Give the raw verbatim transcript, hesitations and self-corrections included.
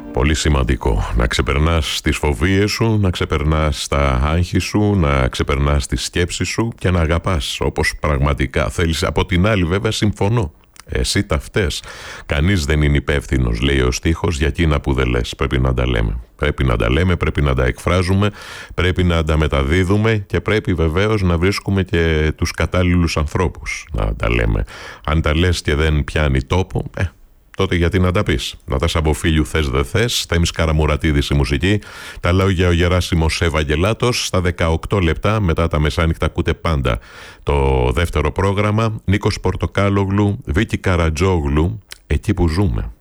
Πολύ σημαντικό. Να ξεπερνάς τις φοβίες σου, να ξεπερνάς τα άγχη σου, να ξεπερνάς τις σκέψεις σου και να αγαπάς όπως πραγματικά θέλεις. Από την άλλη βέβαια συμφωνώ. Εσύ τα φταίς. Κανείς δεν είναι υπεύθυνος, λέει ο στίχος, για εκείνα που δεν λες. Πρέπει να τα λέμε. Πρέπει να τα λέμε, πρέπει να τα εκφράζουμε, πρέπει να τα μεταδίδουμε και πρέπει βεβαίως να βρίσκουμε και τους κατάλληλους ανθρώπους να τα λέμε. Αν τα λες και δεν πιάνει τόπο, ε, τότε γιατί να τα πεις. Να τα Σαμποφίλιου θες δε θες, Θέμης Καραμουρατίδης η μουσική, τα λόγια ο Γεράσιμος Ευαγγελάτος, στα δεκαοκτώ λεπτά μετά τα μεσάνυχτα ακούτε πάντα το δεύτερο πρόγραμμα, Νίκος Πορτοκάλογλου, Βίκη Καρατζόγλου, εκεί που ζούμε.